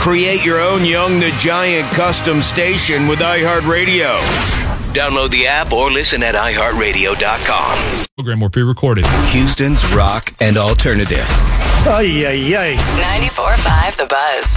Create your own Young the Giant custom station with iHeartRadio. Download the app or listen at iHeartRadio.com. Program were pre-recorded. Houston's rock and alternative. Ay, ay, ay. 94.5 The Buzz.